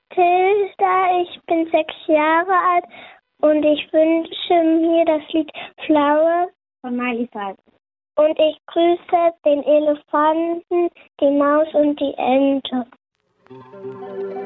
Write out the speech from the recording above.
Tilda, ich bin 6 Jahre alt und ich wünsche mir das Lied Flower von Miley Cyrus. Und ich grüße den Elefanten, die Maus und die Ente.